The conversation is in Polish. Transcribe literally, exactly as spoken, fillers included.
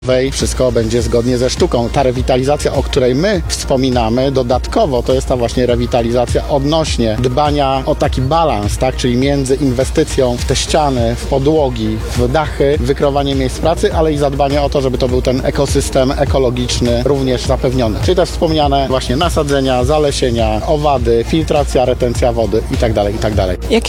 Wszystko będzie zgodnie ze sztuką. Ta rewitalizacja, o której my wspominamy dodatkowo, to jest ta właśnie rewitalizacja odnośnie dbania o taki balans, tak? Czyli między inwestycją w te ściany, w podłogi, w dachy, wykreowanie miejsc pracy, ale i zadbanie o to, żeby to był ten ekosystem ekologiczny również zapewniony. Czyli też wspomniane właśnie nasadzenia, zalesienia, owady, filtracja, retencja wody itd., itd. Jakie